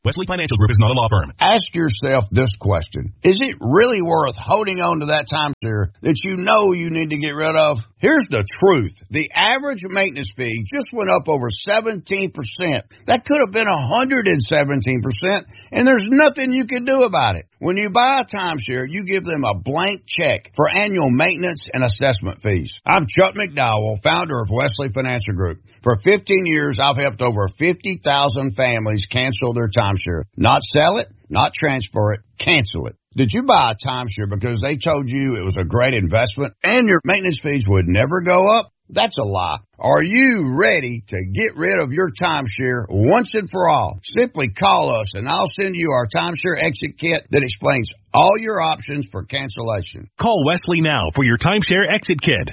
Wesley Financial Group is not a law firm. Ask yourself this question. Is it really worth holding on to that timeshare that you know you need to get rid of? Here's the truth. The average maintenance fee just went up over 17%. That could have been 117%, and there's nothing you can do about it. When you buy a timeshare, you give them a blank check for annual maintenance and assessment fees. I'm Chuck McDowell, founder of Wesley Financial Group. For 15 years, I've helped over 50,000 families cancel their timeshare. Not sell it, not transfer it, cancel it. Did you buy a timeshare because they told you it was a great investment and your maintenance fees would never go up? That's a lie. Are you ready to get rid of your timeshare once and for all? Simply call us and I'll send you our timeshare exit kit that explains all your options for cancellation. Call Wesley now for your timeshare exit kit.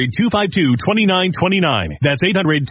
800-252-2929. That's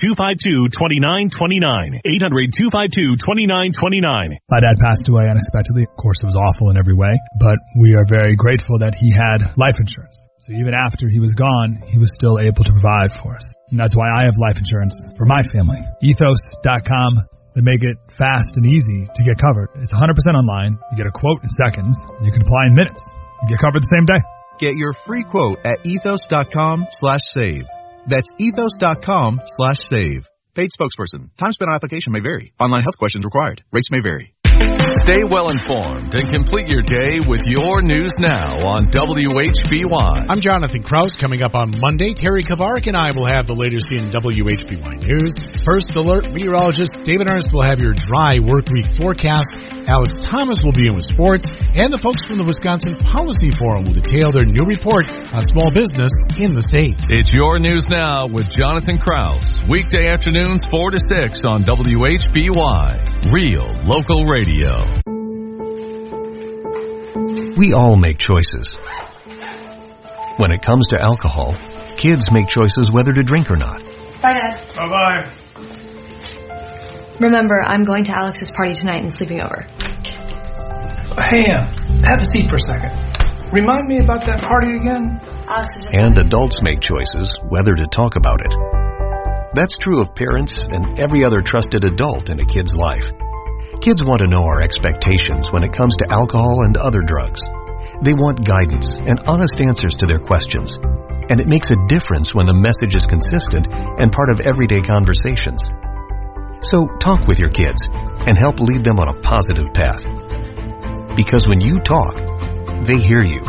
800-252-2929. 800-252-2929. My dad passed away unexpectedly. Of course, it was awful in every way, but we are very grateful that he had life insurance. So even after he was gone, he was still able to provide for us. And that's why I have life insurance for my family. Ethos.com. They make it fast and easy to get covered. It's 100% online. You get a quote in seconds. And you can apply in minutes. You get covered the same day. Get your free quote at ethos.com/save. That's ethos.com/save. Paid spokesperson. Time spent on application may vary. Online health questions required. Rates may vary. Stay well informed and complete your day with your news now on WHBY. I'm Jonathan Krause. Coming up on Monday, Terry Kavarik and I will have the latest in WHBY news. First alert, meteorologist David Ernst will have your dry work week forecast. Alex Thomas will be in with sports, and the folks from the Wisconsin Policy Forum will detail their new report on small business in the state. It's your news now with Jonathan Krause. Weekday afternoons 4 to 6 on WHBY. Real local radio. We all make choices. When it comes to alcohol, kids make choices whether to drink or not. Bye, Dad. Bye-bye. Remember, I'm going to Alex's party tonight and sleeping over. Hey, have a seat for a second. Remind me about that party again? Alex is just... And adults make choices whether to talk about it. That's true of parents and every other trusted adult in a kid's life. Kids want to know our expectations when it comes to alcohol and other drugs. They want guidance and honest answers to their questions. And it makes a difference when the message is consistent and part of everyday conversations. So talk with your kids and help lead them on a positive path. Because when you talk, they hear you.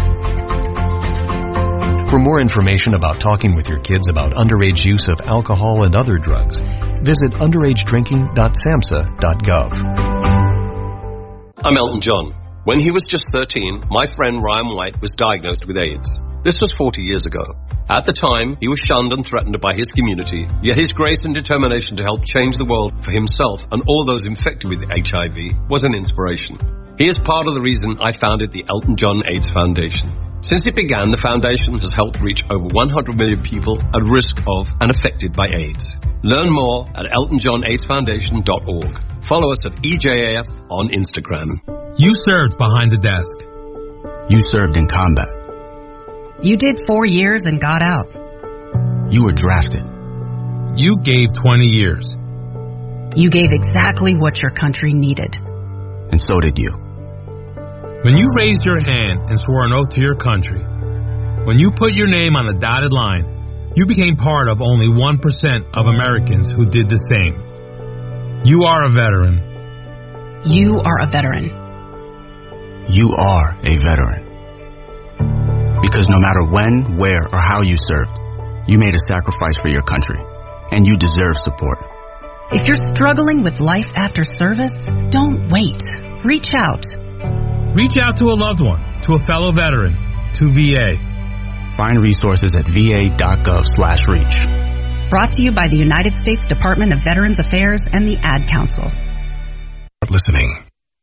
For more information about talking with your kids about underage use of alcohol and other drugs, visit underagedrinking.samhsa.gov. I'm Elton John. When he was just 13, my friend Ryan White was diagnosed with AIDS. This was 40 years ago. At the time, he was shunned and threatened by his community, yet his grace and determination to help change the world for himself and all those infected with HIV was an inspiration. He is part of the reason I founded the Elton John AIDS Foundation. Since it began, the foundation has helped reach over 100 million people at risk of and affected by AIDS. Learn more at eltonjohnaidesfoundation.org. Follow us at EJAF on Instagram. You served behind the desk. You served in combat. You did 4 years and got out. You were drafted. You gave 20 years. You gave exactly what your country needed. And so did you. When you raised your hand and swore an oath to your country, when you put your name on the dotted line, you became part of only 1% of Americans who did the same. You are a veteran. You are a veteran. You are a veteran. Because no matter when, where, or how you served, you made a sacrifice for your country, and you deserve support. If you're struggling with life after service, don't wait. Reach out. Reach out to a loved one, to a fellow veteran, to VA. Find resources at va.gov/reach. Brought to you by the United States Department of Veterans Affairs and the Ad Council. Listening.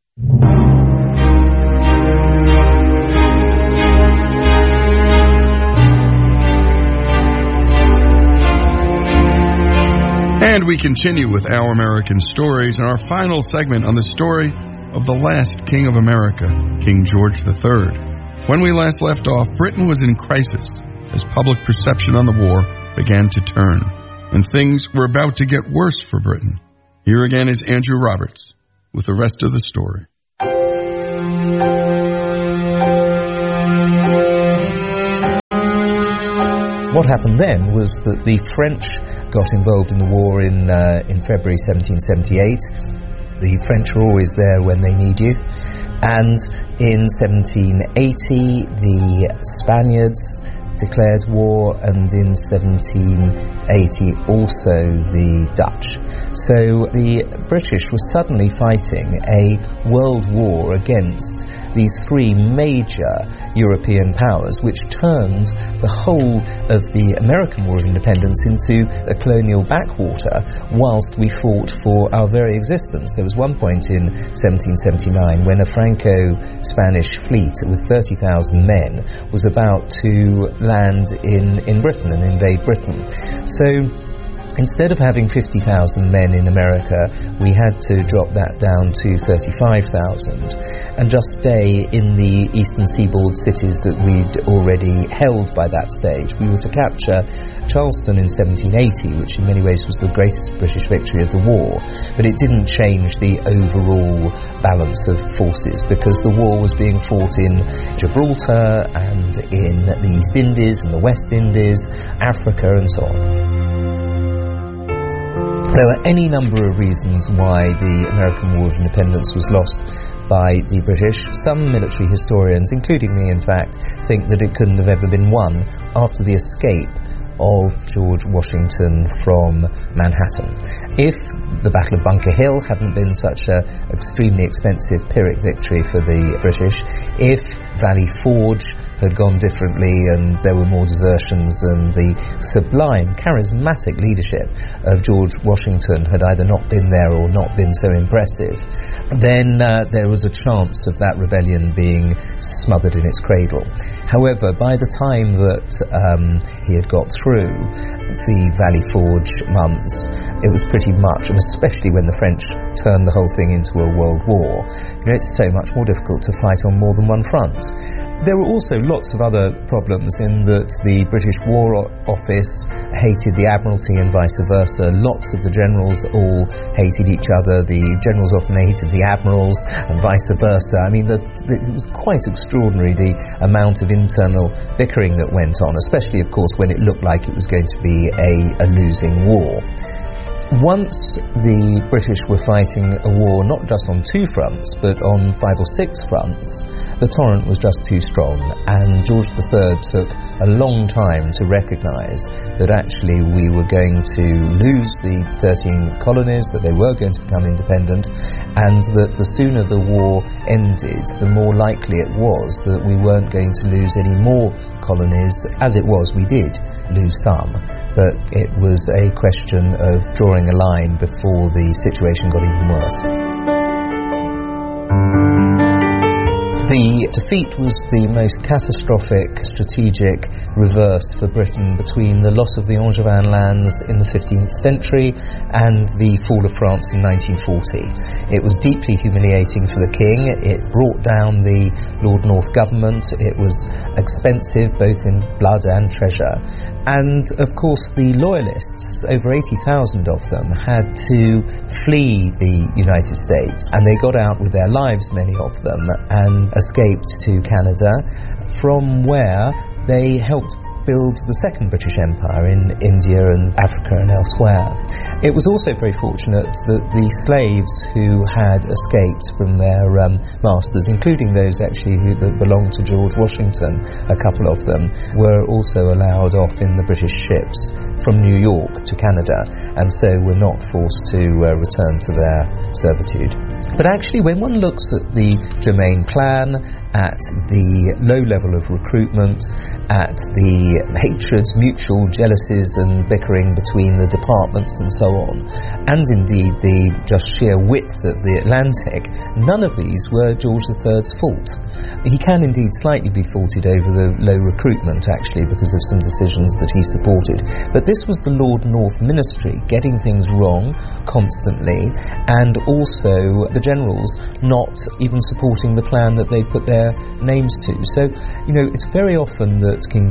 And we continue with Our American Stories and our final segment on the story of the last King of America, King George III. When we last left off, Britain was in crisis as public perception on the war began to turn, and things were about to get worse for Britain. Here again is Andrew Roberts. with the rest of the story. What happened then was that the French got involved in the war in February 1778. The French are always there when they need you. And in 1780, the Spaniards declared war, and in 1780 also the Dutch. So the British were suddenly fighting a world war against these three major European powers, which turned the whole of the American War of Independence into a colonial backwater whilst we fought for our very existence. There was one point in 1779 when a Franco-Spanish fleet with 30,000 men was about to land in Britain and invade Britain. So instead of having 50,000 men in America, we had to drop that down to 35,000 and just stay in the eastern seaboard cities that we'd already held by that stage. We were to capture Charleston in 1780, which in many ways was the greatest British victory of the war, but it didn't change the overall balance of forces because the war was being fought in Gibraltar and in the East Indies and the West Indies, Africa and so on. There were any number of reasons why the American War of Independence was lost by the British. Some military historians, including me in fact, think that it couldn't have ever been won after the escape of George Washington from Manhattan. If the Battle of Bunker Hill hadn't been such an extremely expensive Pyrrhic victory for the British, if Valley Forge had gone differently and there were more desertions and the sublime, charismatic leadership of George Washington had either not been there or not been so impressive, then there was a chance of that rebellion being smothered in its cradle. However, by the time that he had got through the Valley Forge months, it was pretty much, and especially when the French turned the whole thing into a world war, it's so much more difficult to fight on more than one front. There were also lots of other problems in that the British War Office hated the Admiralty and vice versa. Lots of the generals all hated each other. The generals often hated the admirals and vice versa. I mean, it was quite extraordinary, the amount of internal bickering that went on, especially, of course, when it looked like it was going to be a losing war. Once the British were fighting a war not just on two fronts, but on 5 or 6 fronts, the torrent was just too strong, and George III took a long time to recognise that actually we were going to lose the 13 colonies, that they were going to become independent, and that the sooner the war ended, the more likely it was that we weren't going to lose any more colonies. As it was, we did lose some, but it was a question of drawing a line before the situation got even worse. The defeat was the most catastrophic strategic reverse for Britain between the loss of the Angevin lands in the 15th century and the fall of France in 1940. It was deeply humiliating for the king. It brought down the Lord North government. It was expensive both in blood and treasure. And of course the loyalists, over 80,000 of them, had to flee the United States, and they got out with their lives, many of them, and escaped to Canada, from where they helped build the second British Empire in India and Africa and elsewhere. It was also very fortunate that the slaves who had escaped from their masters, including those actually who belonged to George Washington, a couple of them, were also allowed off in the British ships from New York to Canada, and so were not forced to return to their servitude. But actually, when one looks at the Germain plan, at the low level of recruitment, at the hatreds, mutual jealousies and bickering between the departments and so on, and indeed the just sheer width of the Atlantic, none of these were George III's fault. He can indeed slightly be faulted over the low recruitment, actually, because of some decisions that he supported. But this was the Lord North ministry getting things wrong constantly, and also the generals not even supporting the plan that they put their names to. So, it's very often that King George III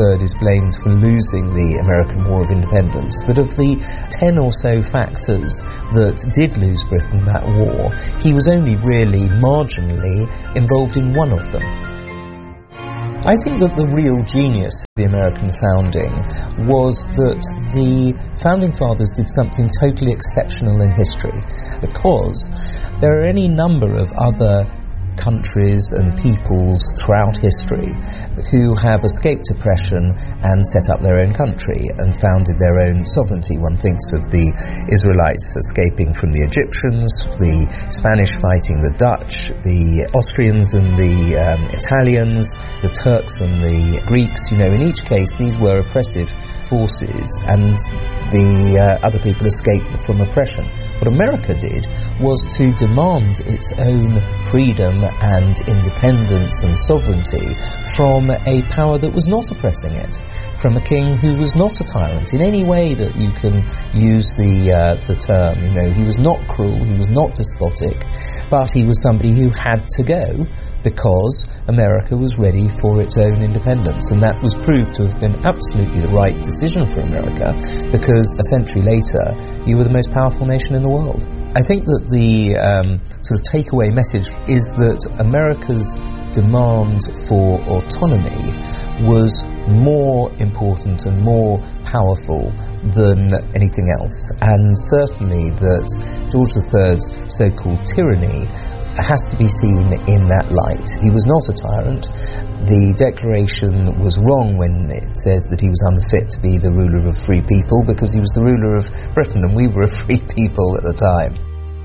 III is blamed for losing the American War of Independence, but of the 10 or so factors that did lose Britain that war, he was only really marginally involved in one of them. I think that the real genius of the American founding was that the Founding Fathers did something totally exceptional in history, because there are any number of other countries and peoples throughout history who have escaped oppression and set up their own country and founded their own sovereignty. One thinks of the Israelites escaping from the Egyptians, the Spanish fighting the Dutch, the Austrians and the Italians, the Turks and the Greeks. You know, in each case these were oppressive forces and the other people escaped from oppression. What America did was to demand its own freedom and independence and sovereignty from a power that was not oppressing it, from a king who was not a tyrant in any way that you can use the term. You know, he was not cruel, he was not despotic, but he was somebody who had to go because America was ready for its own independence, and that was proved to have been absolutely the right decision for America, because a century later you were the most powerful nation in the world. I think that the sort of takeaway message is that America's demand for autonomy was more important and more powerful than anything else, and certainly that George III's so-called tyranny has to be seen in that light. He was not a tyrant. The Declaration was wrong when it said that he was unfit to be the ruler of a free people, because he was the ruler of Britain and we were a free people at the time.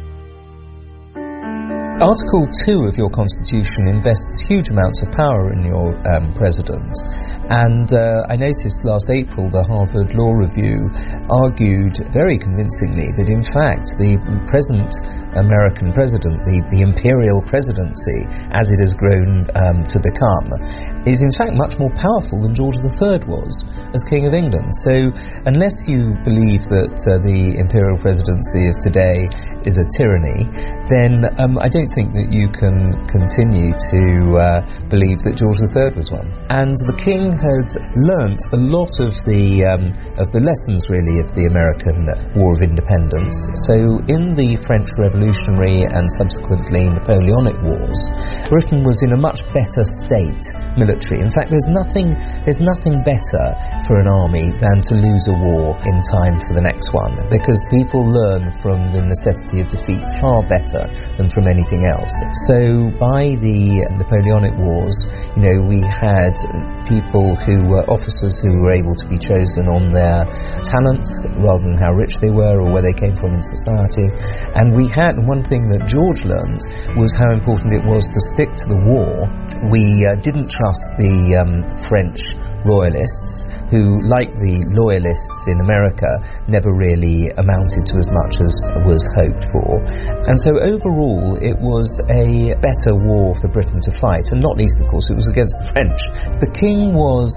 Article 2 of your Constitution invests huge amounts of power in your President, and I noticed last April the Harvard Law Review argued very convincingly that in fact the present American president, the imperial presidency as it has grown to become, is in fact much more powerful than George III was as King of England. So unless you believe that the imperial presidency of today is a tyranny, then I don't think that you can continue to believe that George III was one. And the king had learnt a lot of the lessons really of the American War of Independence. So in the French Revolutionary and subsequently Napoleonic Wars, Britain was in a much better state military. In fact, there's nothing better for an army than to lose a war in time for the next one, because people learn from the necessity of defeat far better than from anything else. So by the Napoleonic Wars, you know, we had people who were officers who were able to be chosen on their talents rather than how rich they were or where they came from in society. And we had one thing that George learned was how important it was to stick to the war. We didn't trust the French royalists, who, like the loyalists in America, never really amounted to as much as was hoped for. And so overall it was a better war for Britain to fight, and not least of course it was against the French. The king was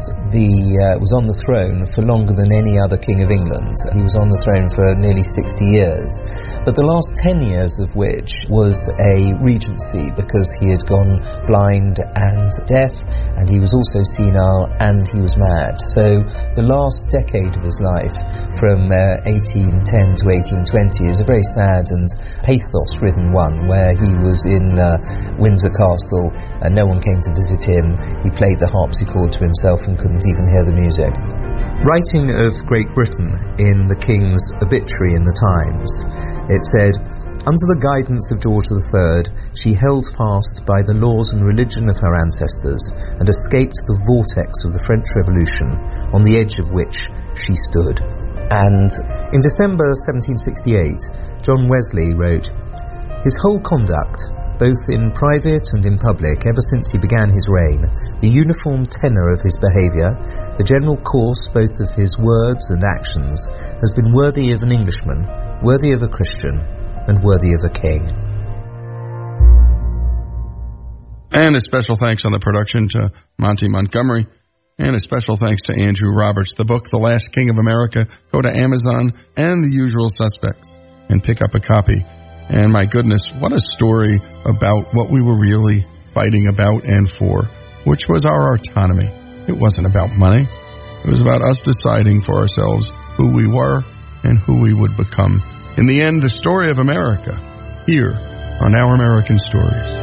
on the throne for longer than any other king of England. He was on the throne for nearly 60 years, but the last 10 years of which was a regency, because he had gone blind and deaf, and he was also senile, and he was mad. So the last decade of his life, from 1810 to 1820, is a very sad and pathos-ridden one, where he was in Windsor Castle and no one came to visit him. He played the harpsichord to himself and couldn't even hear the music. Writing of Great Britain in the King's obituary in the Times, it said, "Under the guidance of George III, she held fast by the laws and religion of her ancestors and escaped the vortex of the French Revolution, on the edge of which she stood." And in December 1768, John Wesley wrote, "His whole conduct, both in private and in public, ever since he began his reign, the uniform tenor of his behaviour, the general course both of his words and actions, has been worthy of an Englishman, worthy of a Christian, and worthy of a king." And a special thanks on the production to Monty Montgomery, and a special thanks to Andrew Roberts. The book, The Last King of America, go to Amazon and The Usual Suspects and pick up a copy. And my goodness, what a story about what we were really fighting about and for, which was our autonomy. It wasn't about money. It was about us deciding for ourselves who we were and who we would become. In the end, the story of America, here on Our American Stories.